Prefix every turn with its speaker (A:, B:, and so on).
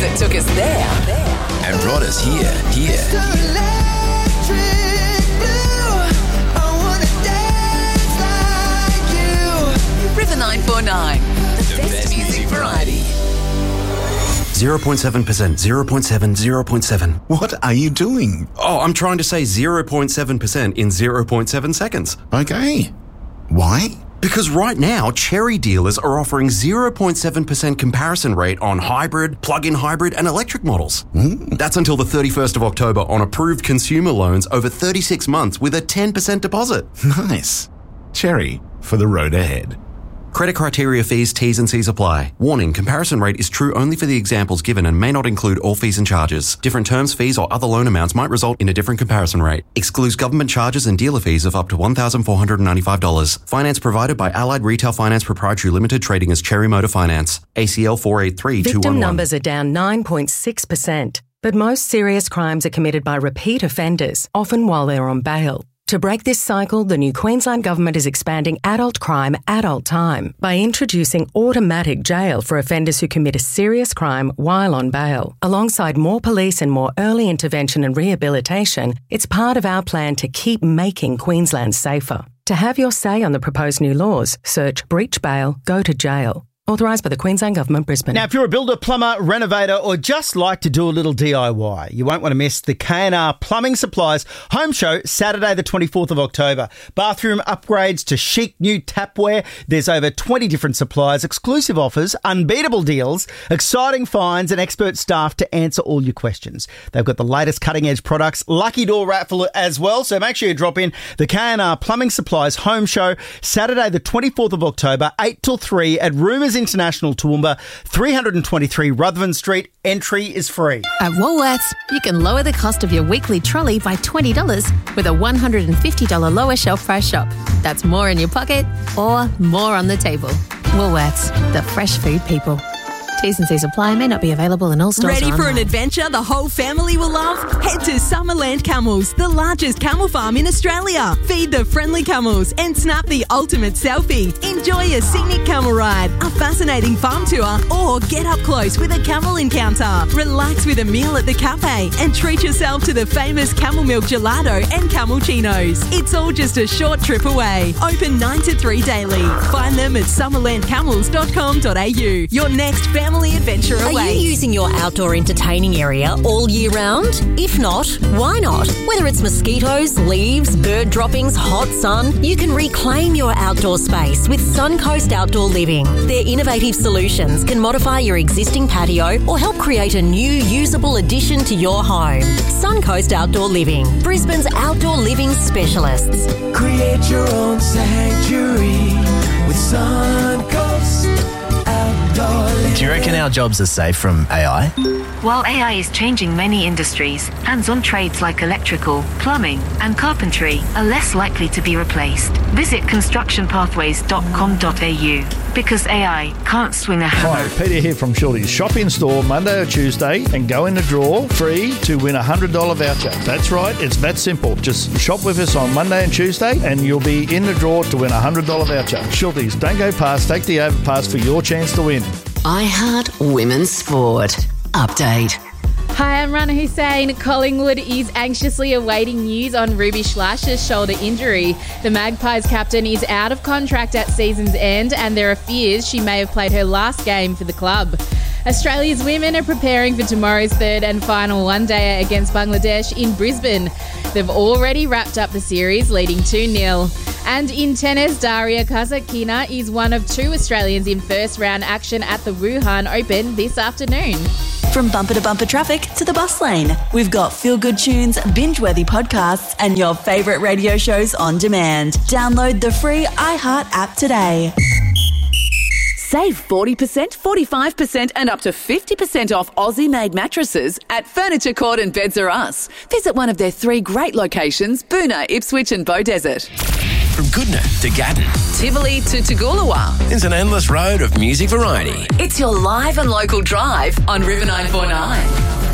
A: that took us there
B: and brought us here.
A: River 949, the best music variety.
C: 0.7%, 0.7, 0.7.
D: What are you doing?
C: Oh, I'm trying to say 0.7% in 0.7 seconds.
D: Okay. Why?
C: Because right now, Cherry dealers are offering 0.7% comparison rate on hybrid, plug-in hybrid and electric models. That's until the 31st of October on approved consumer loans over 36 months with a 10% deposit.
D: Nice. Cherry for the road ahead.
C: Credit criteria, fees, T's and C's apply. Warning, comparison rate is true only for the examples given and may not include all fees and charges. Different terms, fees or other loan amounts might result in a different comparison rate. Excludes government charges and dealer fees of up to $1,495. Finance provided by Allied Retail Finance Proprietary Limited, trading as Cherry Motor Finance. ACL 483211.
E: Victim numbers are down 9.6%, but most serious crimes are committed by repeat offenders, often while they're on bail. To break this cycle, the new Queensland Government is expanding adult crime, adult time by introducing automatic jail for offenders who commit a serious crime while on bail. Alongside more police and more early intervention and rehabilitation, it's part of our plan to keep making Queensland safer. To have your say on the proposed new laws, search breach bail, go to jail. Authorised by the Queensland Government, Brisbane.
F: Now, if you're a builder, plumber, renovator or just like to do a little DIY, you won't want to miss the K&R Plumbing Supplies Home Show Saturday the 24th of October. Bathroom upgrades to chic new tapware. There's over 20 different suppliers, exclusive offers, unbeatable deals, exciting finds and expert staff to answer all your questions. They've got the latest cutting-edge products, lucky door raffle as well, so make sure you drop in the K&R Plumbing Supplies Home Show Saturday the 24th of October, 8 till 3 at Rumours International, Toowoomba, 323 Ruthven Street. Entry is free.
G: At Woolworths, you can lower the cost of your weekly trolley by $20 with a $150 lower shelf price shop. That's more in your pocket or more on the table. Woolworths, the fresh food people. T's and C's apply, may not be available in all stores.
H: Ready for an adventure the whole family will love? Head to Summerland Camels, the largest camel farm in Australia. Feed the friendly camels and snap the ultimate selfie. Enjoy a scenic camel ride, a fascinating farm tour, or get up close with a camel encounter. Relax with a meal at the cafe and treat yourself to the famous camel milk gelato and camelcinos. It's all just a short trip away. Open 9 to 3 daily. Find them at summerlandcamels.com.au. Your next family adventure awaits.
I: Are you using your outdoor entertaining area all year round? If not, why not? Whether it's mosquitoes, leaves, bird droppings, hot sun, you can reclaim your outdoor space with Suncoast Outdoor Living. Their innovative solutions can modify your existing patio or help create a new usable addition to your home. Suncoast Outdoor Living, Brisbane's outdoor living specialists.
J: Create your own sanctuary with Suncoast Outdoor Living.
K: Do you reckon our jobs are safe from AI?
L: While AI is changing many industries, hands-on trades like electrical, plumbing and carpentry are less likely to be replaced. Visit constructionpathways.com.au because AI can't swing a hammer.
M: Hi, Peter here from Shorty's. Shop in store Monday or Tuesday and go in the draw free to win a $100 voucher. That's right, it's that simple. Just shop with us on Monday and Tuesday and you'll be in the draw to win a $100 voucher. Shorty's, don't go past, take the overpass for your chance to win.
A: iHeart Women's Sport. Update.
N: Hi, I'm Rana Hussain. Collingwood is anxiously awaiting news on Ruby Schlash's shoulder injury. The Magpies captain is out of contract at season's end and there are fears she may have played her last game for the club. Australia's women are preparing for tomorrow's third and final one-dayer against Bangladesh in Brisbane. They've already wrapped up the series, leading 2-0. And in tennis, Daria Kasatkina is one of 2 Australians in first-round action at the Wuhan Open this afternoon.
O: From bumper-to-bumper traffic to the bus lane, we've got feel-good tunes, binge-worthy podcasts and your favourite radio shows on demand. Download the free iHeart app today.
P: Save 40%, 45% and up to 50% off Aussie-made mattresses at Furniture Court and Beds R Us. Visit one of their 3 great locations, Boonah, Ipswich and Beaudesert.
B: From Goodna to Gatton,
P: Tivoli to Toogoolawah.
B: there's an endless road of music variety.
P: It's your live and local drive on River 949.